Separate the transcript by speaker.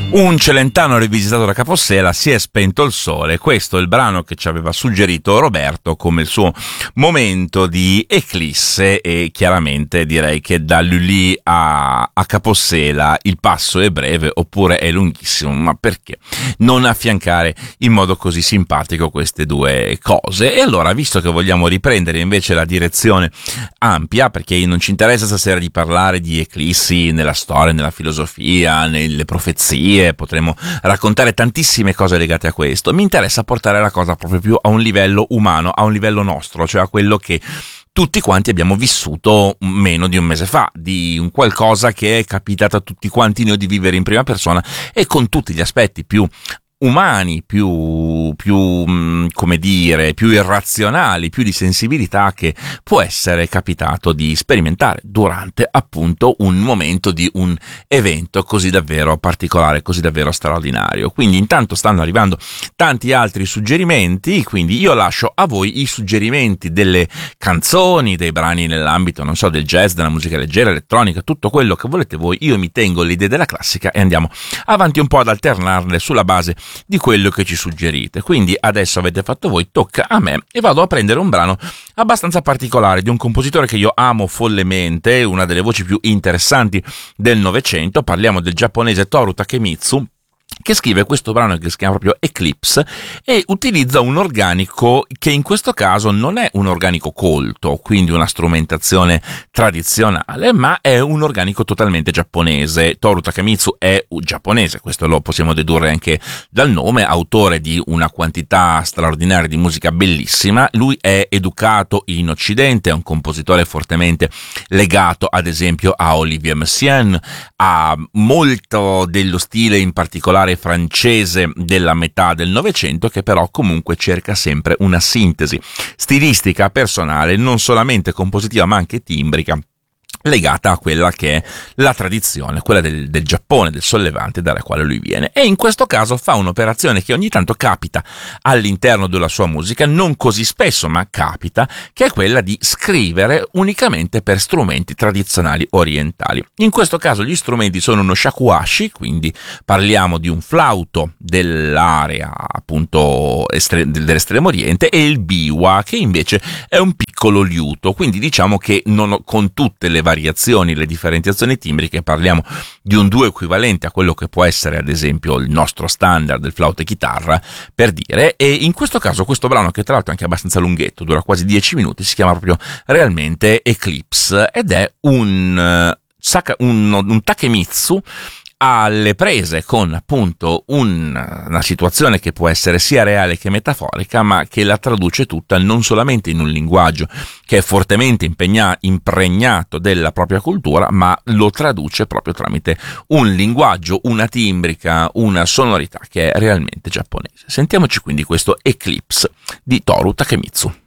Speaker 1: Un Celentano rivisitato da Capossela, Si è spento il sole. Questo è il brano che ci aveva suggerito Roberto come il suo momento di eclisse, e chiaramente direi che da Lully a Capossela il passo è breve oppure è lunghissimo, ma perché non affiancare in modo così simpatico queste due cose? E allora, visto che vogliamo riprendere invece la direzione ampia, perché non ci interessa stasera di parlare di eclissi nella storia, nella filosofia, nelle profezie, potremmo raccontare tantissime cose legate a questo. Mi interessa portare la cosa proprio più a un livello umano, a un livello nostro, cioè a quello che tutti quanti abbiamo vissuto meno di un mese fa, di un qualcosa che è capitato a tutti quanti noi di vivere in prima persona e con tutti gli aspetti più umani, più come dire, più irrazionali, più di sensibilità che può essere capitato di sperimentare durante appunto un momento di un evento così davvero particolare, così davvero straordinario. Quindi intanto stanno arrivando tanti altri suggerimenti, quindi io lascio a voi i suggerimenti delle canzoni, dei brani nell'ambito, non so, del jazz, della musica leggera, elettronica, tutto quello che volete voi. Io mi tengo le idee della classica e andiamo avanti un po' ad alternarle sulla base di quello che ci suggerite. Quindi adesso avete fatto voi, tocca a me, e vado a prendere un brano abbastanza particolare di un compositore che io amo follemente, una delle voci più interessanti del Novecento. Parliamo del giapponese Toru Takemitsu, che scrive questo brano che si chiama proprio Eclipse e utilizza un organico che in questo caso non è un organico colto, quindi una strumentazione tradizionale, ma è un organico totalmente giapponese. Toru Takemitsu è giapponese, questo lo possiamo dedurre anche dal nome, autore di una quantità straordinaria di musica bellissima. Lui è educato in Occidente, è un compositore fortemente legato ad esempio a Olivier Messiaen, ha molto dello stile in particolare francese della metà del Novecento, che però comunque cerca sempre una sintesi stilistica personale, non solamente compositiva ma anche timbrica, legata a quella che è la tradizione, quella del Giappone, del sollevante dalla quale lui viene. E in questo caso fa un'operazione che ogni tanto capita all'interno della sua musica, non così spesso ma capita, che è quella di scrivere unicamente per strumenti tradizionali orientali. In questo caso gli strumenti sono uno shakuhachi, quindi parliamo di un flauto dell'area appunto dell'estremo oriente, e il biwa, che invece è un piccolo liuto. Quindi diciamo che con tutte le variazioni, le differenziazioni timbriche, parliamo di un duo equivalente a quello che può essere ad esempio il nostro standard del flauto e chitarra, per dire. E in questo caso questo brano, che tra l'altro è anche abbastanza lunghetto, dura quasi 10 minuti, si chiama proprio realmente Eclipse ed è un Takemitsu alle prese con appunto una situazione che può essere sia reale che metaforica, ma che la traduce tutta non solamente in un linguaggio che è fortemente impregnato della propria cultura, ma lo traduce proprio tramite un linguaggio, una timbrica, una sonorità che è realmente giapponese. Sentiamoci quindi questo Eclipse di Toru Takemitsu.